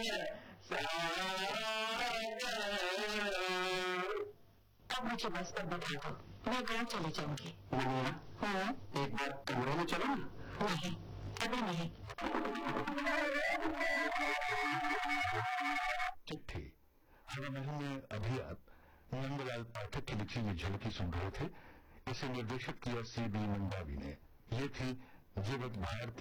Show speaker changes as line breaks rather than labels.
अब मुझे बस पर बैठा दो, मैं गाँव चली जाऊंगी।
मनिया,
हाँ?
एक बार कमरे में चलो ना।
नहीं, अभी नहीं।
चिट्ठी। हवामहल में अभी आप नंदलाल पाठक की लिखी ये झलकी सुन रहे थे। इसे निर्देशित किया C.B. मंडावी ने। ये थी जीवित भारती।